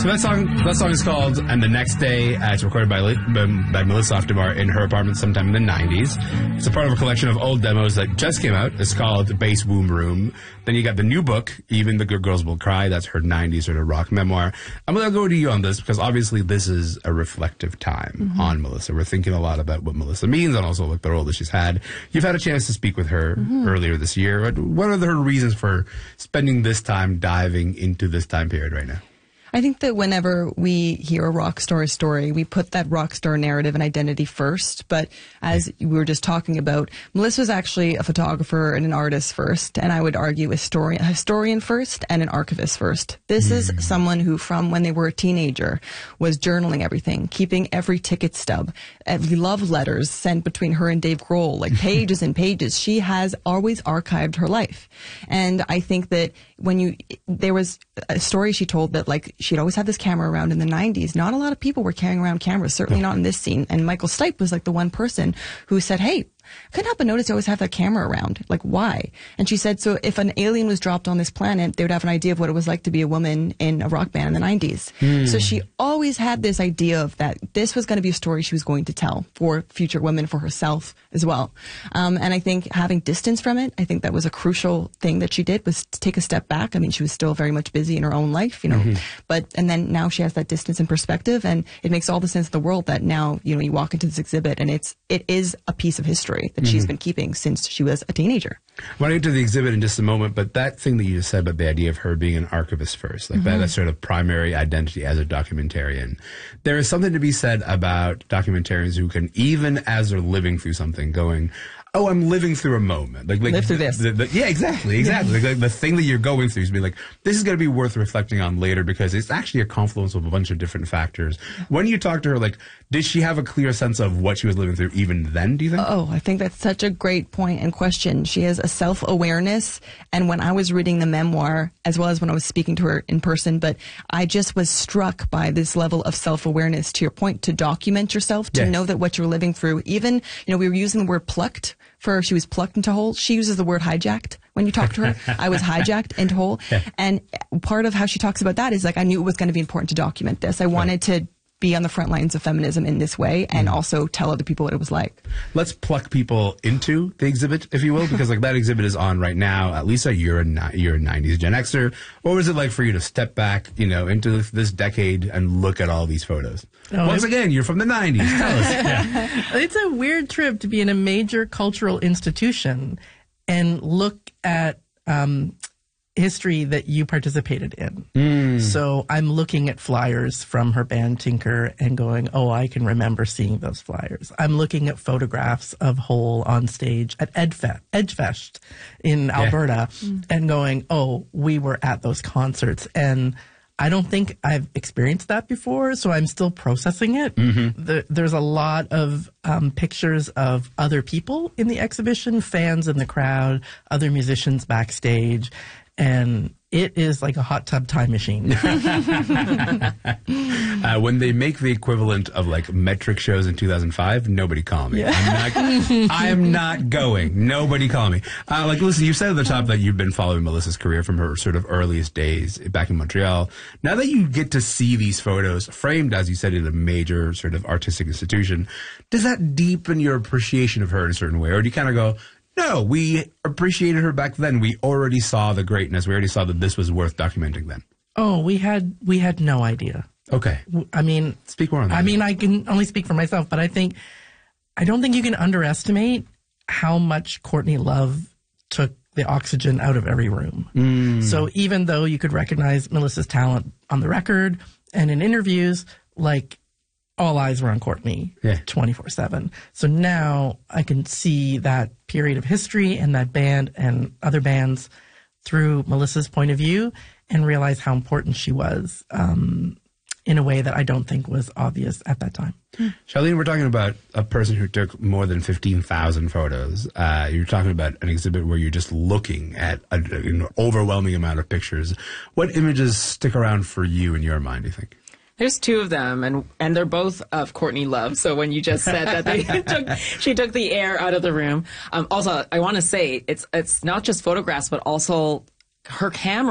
So that song is called "And the Next Day." It's recorded by Melissa Oftemar in her apartment sometime in the 90s. It's a part of a collection of old demos that just came out. It's called Bass Womb Room. Then you got the new book, Even the Good Girls Will Cry. That's her 90s sort of rock memoir. I'm going to go to you on this because obviously this is a reflective time on Melissa. We're thinking a lot about what Melissa means and also like the role that she's had. You've had a chance to speak with her earlier this year. What are her reasons for spending this time diving into this time period right now? I think that whenever we hear a rock star story, we put that rock star narrative and identity first. But as we were just talking about, Melissa was actually a photographer and an artist first, and I would argue a historian first and an archivist first. This is someone who, from when they were a teenager, was journaling everything, keeping every ticket stub, every love letters sent between her and Dave Grohl, like pages and pages. She has always archived her life. And I think that there was a story she told that like she'd always had this camera around in the 90s. Not a lot of people were carrying around cameras, certainly not in this scene. And Michael Stipe was like the one person who said, hey, I couldn't help but notice you always have that camera around. Like, why? And she said, so if an alien was dropped on this planet, they would have an idea of what it was like to be a woman in a rock band in the 90s. So she always had this idea of that this was going to be a story she was going to tell for future women, for herself as well. And I think having distance from it, I think that was a crucial thing that she did, was to take a step back. I mean, she was still very much busy in her own life, you know, and then now she has that distance and perspective, and it makes all the sense in the world that now, you know, you walk into this exhibit and it is a piece of history that she's been keeping since she was a teenager. I want to get to the exhibit in just a moment, but that thing that you just said about the idea of her being an archivist first, like that sort of primary identity as a documentarian, there is something to be said about documentarians who can, even as they're living through something, going, oh, I'm living through a moment. Like live through this. Yeah, exactly. Like the thing that you're going through is be like, this is going to be worth reflecting on later because it's actually a confluence of a bunch of different factors. When you talk to her, like, did she have a clear sense of what she was living through even then, do you think? Oh, I think that's such a great point and question. She has a self-awareness. And when I was reading the memoir, as well as when I was speaking to her in person, but I just was struck by this level of self-awareness, to your point, to document yourself, to know that what you're living through, even, you know, we were using the word plucked. She was plucked into whole. She uses the word hijacked when you talk to her. I was hijacked into whole. And part of how she talks about that is like, I knew it was going to be important to document this. I wanted to be on the front lines of feminism in this way and also tell other people what it was like. Let's pluck people into the exhibit, if you will, because like that exhibit is on right now. Lisa, you're a 90s Gen Xer. What was it like for you to step back, you know, into this decade and look at all these photos? Once again, you're from the 90s. Tell us. It's a weird trip to be in a major cultural institution and look at history that you participated in. So I'm looking at flyers from her band Tinker and going, oh, I can remember seeing those flyers. I'm looking at photographs of Hole on stage at Edgefest in Alberta and going, oh, we were at those concerts. And I don't think I've experienced that before, so I'm still processing it. There's a lot of pictures of other people in the exhibition, fans in the crowd, other musicians backstage, and it is like a hot tub time machine. When they make the equivalent of like metric shows in 2005, nobody call me. I am not going. Nobody call me. Like, listen, you said at the top that you've been following Melissa's career from her sort of earliest days back in Montreal. Now that you get to see these photos framed, as you said, in a major sort of artistic institution, does that deepen your appreciation of her in a certain way? Or do you kind of go, no, we appreciated her back then. We already saw the greatness. We already saw that this was worth documenting then. Oh, we had no idea. Okay. I mean, speak more on that. I mean, I can only speak for myself, but I don't think you can underestimate how much Courtney Love took the oxygen out of every room. So even though you could recognize Melissa's talent on the record and in interviews, like, all eyes were on Courtney 24/7. So now I can see that period of history and that band and other bands through Melissa's point of view and realize how important she was in a way that I don't think was obvious at that time. Charlene, we're talking about a person who took more than 15,000 photos. You're talking about an exhibit where you're just looking at an overwhelming amount of pictures. What images stick around for you in your mind, do you think? There's two of them, and they're both of Courtney Love. So when you just said that she took the air out of the room. Also, I want to say it's not just photographs, but also her camera.